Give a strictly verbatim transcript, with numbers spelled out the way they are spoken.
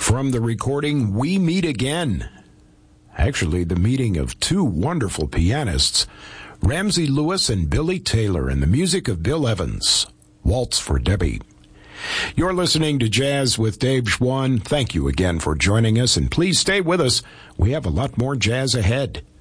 from the recording We Meet Again. Actually, the meeting of two wonderful pianists, Ramsey Lewis and Billy Taylor, and the music of Bill Evans, Waltz for Debbie. You're listening to Jazz with Dave Schwann. Thank you again for joining us, and please stay with us. We have a lot more jazz ahead.